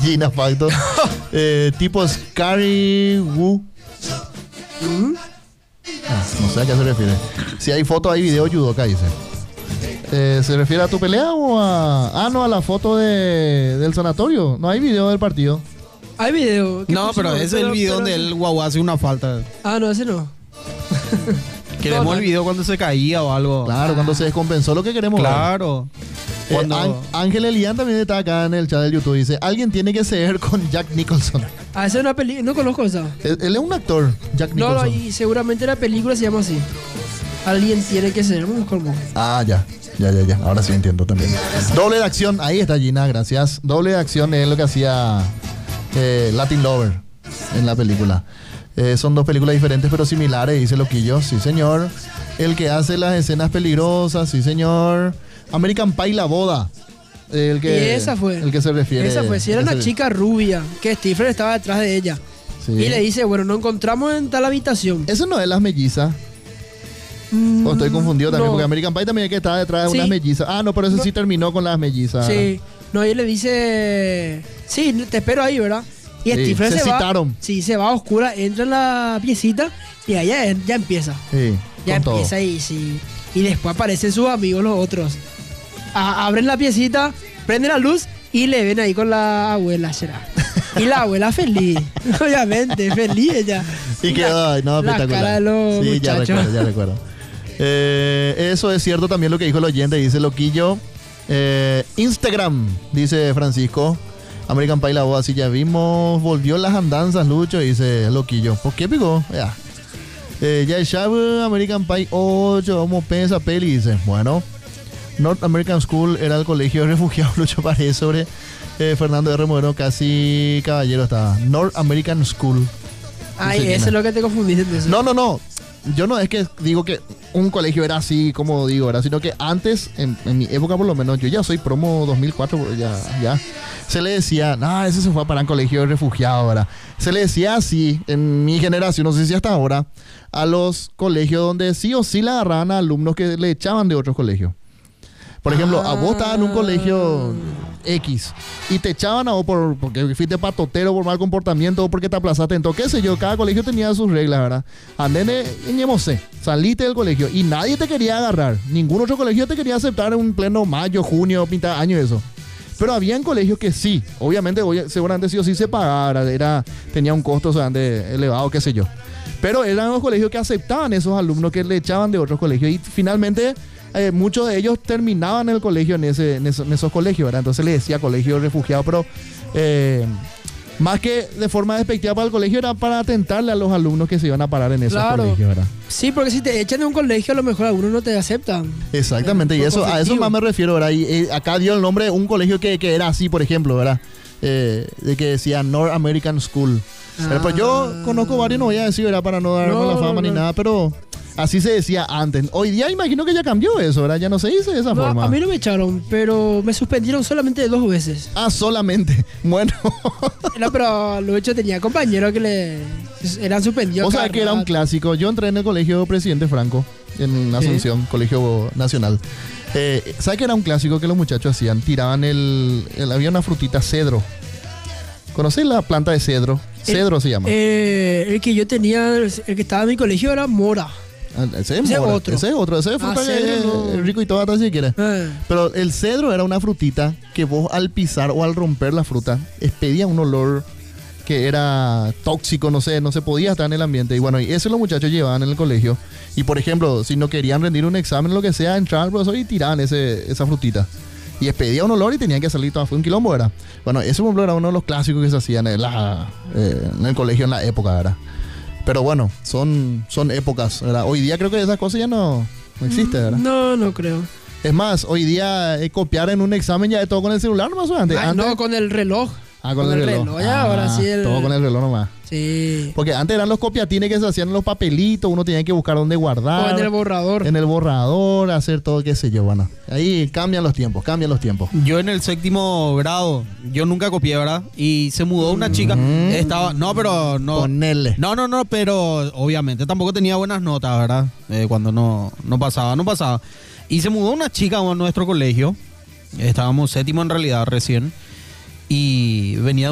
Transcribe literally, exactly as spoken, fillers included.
Gina Facto. eh, tipo Scary Woo. ¿Mm? Ah, no sé a qué se refiere. Si hay foto, hay video, judoka, dice. Eh, ¿Se refiere a tu pelea o a...? Ah, no, a la foto de, del sanatorio. No hay video del partido. Hay video. ¿Qué No, pusimos? pero ese es el Pero- video pero- donde el guagua hace una falta. Ah, no, ese no. Queremos No, no. el video cuando se caía o algo. Claro, cuando se descompensó lo que queremos ver. Claro. Eh, Cuando... Án- Ángel Elian también está acá en el chat del YouTube. Dice, alguien tiene que ceder con Jack Nicholson. Ah, esa es una película. No conozco esa. Él, él es un actor, Jack No, Nicholson. no, y seguramente la película se llama así. Alguien tiene que ser. Vamos colmo. Ah, ya. Ya, ya, ya. Ahora sí entiendo también. Doble de acción. Ahí está Gina, gracias. Doble de acción es lo que hacía eh, Latin Lover en la película. Eh, son dos películas diferentes pero similares, dice Loquillo. Sí, señor. El que hace las escenas peligrosas, sí, señor. American Pie, La Boda. El que, Y esa fue. El que se refiere. Esa fue. Si era el que una se- chica rubia, que Stifler estaba detrás de ella. Sí. Y le dice, bueno, nos encontramos en tal habitación. Eso no es Las Mellizas. Mm, O estoy confundido también, no. porque American Pie también hay que estar detrás de Sí. unas mellizas. Ah, no, pero eso No. sí terminó con las mellizas. Sí. No, y él le dice, sí, te espero ahí, ¿verdad? Y Sí, Stifler se se, va. citaron. Sí, se va a oscura, entra en la piecita y ahí ya, ya empieza. Sí, Ya con todo. empieza y sí. Y después aparecen sus amigos los otros. A- abren la piecita, prenden la luz y le ven ahí con la abuela, será. Y la abuela feliz, obviamente, feliz ella. Y quedó, ay, no, la espectacular. cara de los sí, ya muchachos. recuerdo, ya recuerdo. Eh, eso es cierto también lo que dijo el oyente, dice Loquillo. Eh, Instagram, dice Francisco. American Pie, La Boda, así ya vimos. Volvió las andanzas, Lucho, dice Loquillo. ¿Por qué picó? Ya. Eh, ya sabe, American Pie ocho, vamos a esa peli, dice. Bueno, North American School era el colegio de refugiados, Lucho Paredes sobre eh, Fernando R. Moreno, casi caballero estaba. North American School. Ay, Dice eso Gina. es lo que te confundiste entonces. No, no, no. Yo no es que digo que un colegio era así, como digo, ¿verdad? Sino que antes, en, en mi época por lo menos, yo ya soy promo dos mil cuatro, ya, ya. Se le decía, no, ese se fue para un colegio de refugiados, ¿verdad? Se le decía así, en mi generación, no sé si hasta ahora, a los colegios donde sí o sí le agarraban a alumnos que le echaban de otros colegios. Por ejemplo, a vos estabas en un colegio X y te echaban a vos por, porque fuiste patotero, por mal comportamiento o porque te aplazaste en todo, qué sé yo, cada colegio tenía sus reglas, ¿verdad? Andene, ñemosé, saliste del colegio y nadie te quería agarrar, ningún otro colegio te quería aceptar en un pleno mayo, junio, pinta año eso. Pero había en colegios que sí, obviamente, obvia- seguramente sí o sí se pagaba, era, tenía un costo bastante elevado, qué sé yo. Pero eran los colegios que aceptaban esos alumnos que le echaban de otros colegios y finalmente eh, muchos de ellos terminaban el colegio en, ese, en, esos, en esos colegios, ¿verdad? Entonces le decía colegio refugiado, pero eh, más que de forma despectiva para el colegio era para atentarle a los alumnos que se iban a parar en esos Claro. colegios, ¿verdad? Sí, porque si te echan de un colegio, a lo mejor algunos no te aceptan. Exactamente, y Por eso, a eso conflictivo. más me refiero, ¿verdad? Y eh, acá dio el nombre de un colegio que, que era así, por ejemplo, ¿verdad? Eh, de que decía North American School. Pero pues yo conozco varios, no voy a decir, ¿verdad? Para no dar No, la fama no, ni no. nada, pero así se decía antes. Hoy día imagino que ya cambió eso, ¿verdad? Ya no se dice de esa No, forma. a mí no me echaron, pero me suspendieron solamente dos veces. Ah, solamente. Bueno. No, pero Lucho tenía compañeros que le eran suspendidos. O sea cada que era un rato. clásico. Yo entré en el colegio Presidente Franco, en Asunción, colegio nacional. Eh, ¿Sabes que era un clásico que los muchachos hacían? Tiraban el, el- había una frutita cedro. ¿Conocés la planta de cedro? Cedro se llama. Eh, el que yo tenía, el que estaba en mi colegio era mora. Ah, ese es ese mora, otro. Ese es otro. Ese es fruta Ah, que cedro es no. rico y todo, hasta si quieres. Eh, Pero el cedro era una frutita que vos al pisar o al romper la fruta expedía un olor que era tóxico, no sé, no se podía estar en el ambiente. Y bueno, y eso los muchachos llevaban en el colegio. Y por ejemplo, si no querían rendir un examen, lo que sea, entraban al profesor y tiraban ese, esa frutita. Y expedía un olor y tenían que salir todo. Fue un quilombo, ¿verdad? Bueno, ese por ejemplo era uno de los clásicos que se hacían en, la, eh, en el colegio en la época, ¿verdad? Pero bueno, son, son épocas, ¿verdad? Hoy día creo que esas cosas ya no, no existen, ¿verdad? no, no creo. Es más, hoy día eh, copiar en un examen ya es todo con el celular nomás o antes. Ah, Antes- no, con el reloj. Ah, con, el reloj. ya, ahora Ah, sí el- Todo con el reloj nomás. Sí. Porque antes eran los copiatines que se hacían en los papelitos, uno tenía que buscar dónde guardar. O en el borrador. En el borrador, hacer todo, qué sé yo, bueno. Ahí cambian los tiempos, cambian los tiempos. Yo en el séptimo grado, yo nunca copié, ¿verdad? Y se mudó una chica, estaba, no, pero no. Ponele. No, no, no, pero obviamente tampoco tenía buenas notas, ¿verdad? Eh, cuando no, no pasaba, no pasaba. Y se mudó una chica a nuestro colegio, estábamos séptimo en realidad recién, y venía